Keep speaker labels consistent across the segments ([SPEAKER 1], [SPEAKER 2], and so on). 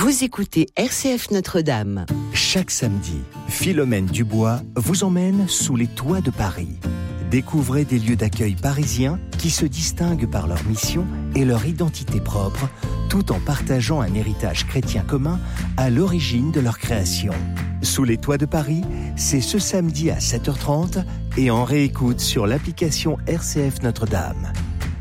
[SPEAKER 1] Vous écoutez RCF Notre-Dame.
[SPEAKER 2] Chaque samedi, Philomène Dubois vous emmène sous les toits de Paris. Découvrez des lieux d'accueil parisiens qui se distinguent par leur mission et leur identité propre, tout en partageant un héritage chrétien commun à l'origine de leur création. Sous les toits de Paris, c'est ce samedi à 7h30 et en réécoute sur l'application RCF Notre-Dame.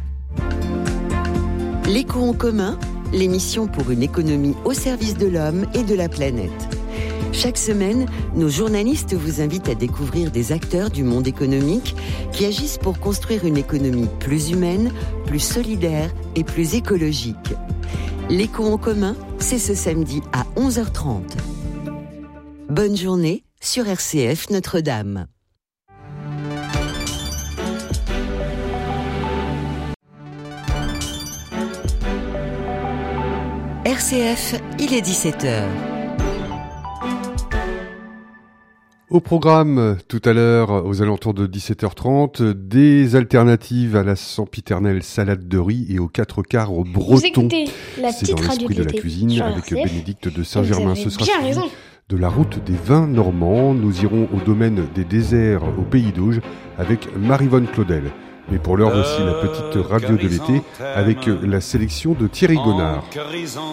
[SPEAKER 1] L'écho en commun, l'émission pour une économie au service de l'homme et de la planète. Chaque semaine, nos journalistes vous invitent à découvrir des acteurs du monde économique qui agissent pour construire une économie plus humaine, plus solidaire et plus écologique. L'écho en commun, c'est ce samedi à 11h30. Bonne journée sur RCF Notre-Dame. RCF, il est 17h.
[SPEAKER 3] Au programme, tout à l'heure, aux alentours de 17h30, des alternatives à la sempiternelle salade de riz et aux 4 quarts bretons.
[SPEAKER 4] Vous écoutez la
[SPEAKER 3] C'est
[SPEAKER 4] petite
[SPEAKER 3] dans
[SPEAKER 4] radio
[SPEAKER 3] l'esprit de la cuisine avec Bénédicte de Saint-Germain. Ce sera suivi de la route des vins normands. Nous irons au domaine des déserts au Pays d'Auge avec Maryvonne Claudel. Mais pour l'heure, voici la petite radio de l'été avec la sélection de Thierry Gonard.